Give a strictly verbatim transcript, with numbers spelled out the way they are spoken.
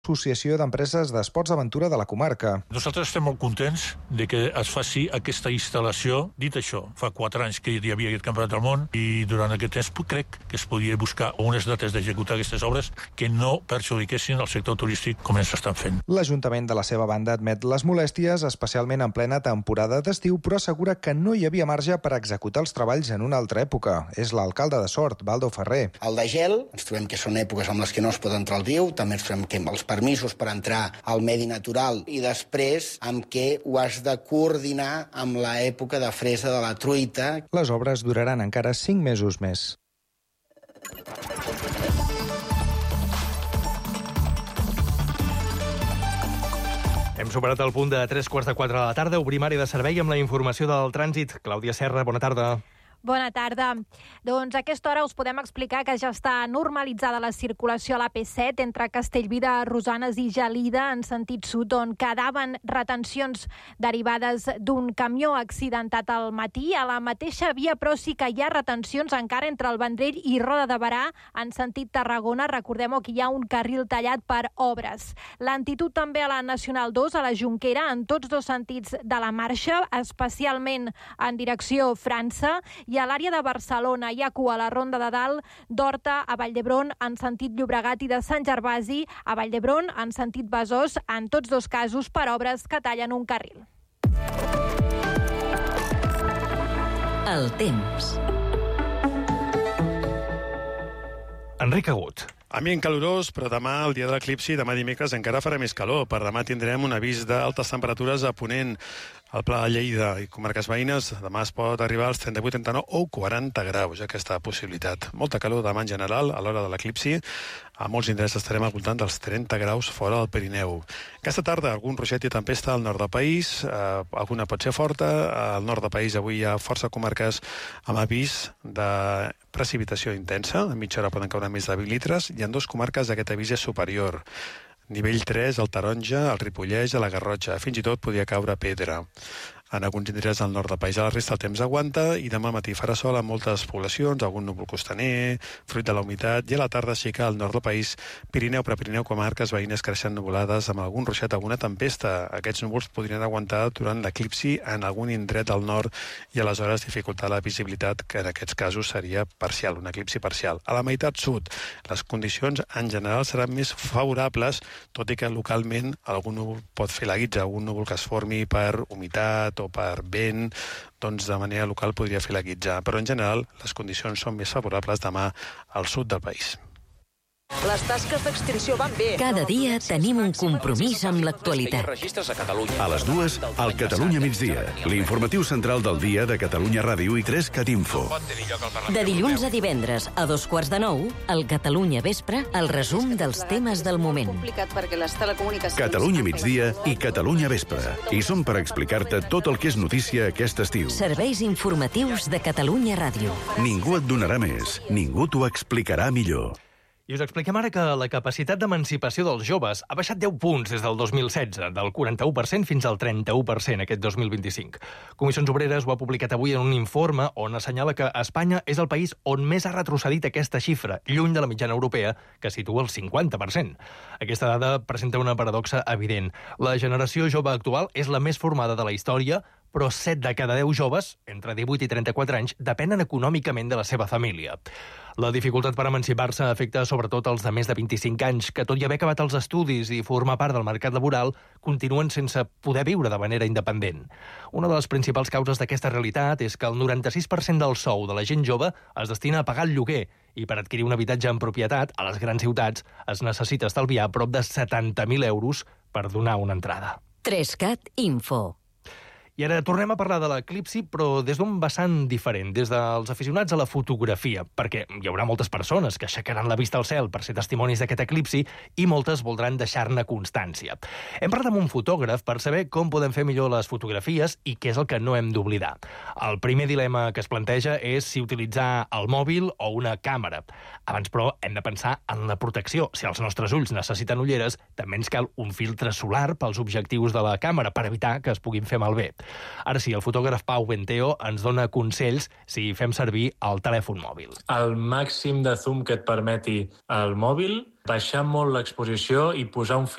Associació d'Empreses d'Esports d'Aventura de la comarca. Nosaltres estem molt contents de que es faci aquesta instal·lació. Dit això, fa quatre anys que hi havia aquest Campionat del Món i durant aquest temps crec que es podia buscar unes dates d'executar aquestes obres que no perjudiquessin el sector turístic com ens estan fent. L'Ajuntament de la seva banda admet les molèsties, especialment en plena temporada d'estiu, però assegura que no hi havia marge per executar els treballs en una altra època. És l'alcalde de Sort, Baldo Ferrer. El de gel, ens trobem que són èpoques amb les que no es pot entrar al riu, també ens trobem que els permisos per entrar al medi natural i després amb què ho has de coordinar amb l'època de fresa de la truita. Les obres duraran encara cinc mesos més. Hem superat el punt de tres quarts de quatre de la tarda. Obrim àrea de servei amb la informació del trànsit. Clàudia Serra, bona tarda. Bona tarda. Doncs a aquesta hora us podem explicar que ja està normalitzada la circulació a l'A P set entre Castellví de Rosanes i Gelida en sentit sud, on quedaven retencions derivades d'un camió accidentat al matí. A la mateixa via, però, sí que hi ha retencions encara entre el Vendrell i Roda de Berà en sentit Tarragona. Recordem-ho que hi ha un carril tallat per obres. Lentitud també a la Nacional dos, a la Jonquera, en tots dos sentits de la marxa, especialment en direcció França. I a l'àrea de Barcelona hi ha cua a la Ronda de Dalt, d'Horta a Vall d'Hebron en sentit Llobregat i de Sant Gervasi a Vall d'Hebron en sentit Besòs, en tots dos casos per obres que tallen un carril. El temps. Enric Agut. Ambient calorós, però demà, el dia de l'eclipsi, demà dimecres, encara farà més calor. Per demà tindrem un avís d'altes temperatures a Ponent, al Pla de Lleida i comarques veïnes. Demà es pot arribar als trenta-vuit, trenta-nou o quaranta graus, aquesta possibilitat. Molta calor demà en general, a l'hora de l'eclipsi. A molts indrets estarem al voltant dels trenta graus fora del Pirineu. Aquesta tarda, algun ruixet i tempesta al nord del país, eh, alguna pot ser forta. Al nord del país avui hi ha força comarques amb avís de precipitació intensa. A mitja hora poden caure més de vint litres i en dues comarques aquest avís és superior. Nivell tres, al Taronja, al Ripollès, a la Garrotxa. Fins i tot podia caure pedra. En alguns indrets del nord del país. A la resta el temps aguanta i demà matí farà sol a moltes poblacions, algun núvol costaner, fruit de la humitat, i a la tarda sí que al nord del país, Pirineu, Prepirineu, comarques veïnes creixen nuvolades amb algun ruixat, alguna tempesta. Aquests núvols podrien aguantar durant l'eclipsi en algun indret del nord i aleshores dificultar la visibilitat, que en aquests casos seria parcial, un eclipsi parcial. A la meitat sud, les condicions en general seran més favorables, tot i que localment algun núvol pot fer la guitza, algun núvol que es formi per humitat o per vent, doncs de manera local podria fer la guitza. Però en general les condicions són més favorables demà al sud del país. Les tasques d'extinció van bé. Cada dia tenim un compromís amb l'actualitat. A les dues, al Catalunya migdia, l'informatiu central del dia de Catalunya Ràdio i Trescat Info. De dilluns a divendres, a dos quarts de nou, al Catalunya Vespre, el resum dels temes del moment. Catalunya migdia i Catalunya Vespre. I som per explicar-te tot el que és notícia aquest estiu. Serveis informatius de Catalunya Ràdio. Ningú et donarà més, ningú t'ho explicarà millor. I us expliquem ara que la capacitat d'emancipació dels joves ha baixat deu punts des del dos mil setze, del quaranta-u per cent fins al trenta-u per cent aquest dos mil vint-i-cinc. Comissions Obreres ho ha publicat avui en un informe on assenyala que Espanya és el país on més ha retrocedit aquesta xifra, lluny de la mitjana europea, que situa el cinquanta per cent. Aquesta dada presenta una paradoxa evident. La generació jove actual és la més formada de la història, però set de cada deu joves, entre divuit i trenta-quatre anys, depenen econòmicament de la seva família. La dificultat per emancipar-se afecta sobretot els de més de vint-i-cinc anys, que tot i haver acabat els estudis i formar part del mercat laboral, continuen sense poder viure de manera independent. Una de les principals causes d'aquesta realitat és que el noranta-sis per cent del sou de la gent jove es destina a pagar el lloguer, i per adquirir un habitatge en propietat a les grans ciutats es necessita estalviar prop de setanta mil euros per donar una entrada. Trescat Info. I ara tornem a parlar de l'eclipsi, però des d'un vessant diferent, des dels aficionats a la fotografia, perquè hi haurà moltes persones que aixecaran la vista al cel per ser testimonis d'aquest eclipsi i moltes voldran deixar-ne constància. Hem parlat amb un fotògraf per saber com podem fer millor les fotografies i què és el que no hem d'oblidar. El primer dilema que es planteja és si utilitzar el mòbil o una càmera. Abans, però, hem de pensar en la protecció. Si els nostres ulls necessiten ulleres, també ens cal un filtre solar pels objectius de la càmera per evitar que es puguin fer malbé. Ara sí, el fotògraf Pau Benteo ens dona consells si fem servir el telèfon mòbil. El màxim de zoom que et permeti el mòbil, baixar molt l'exposició i posar un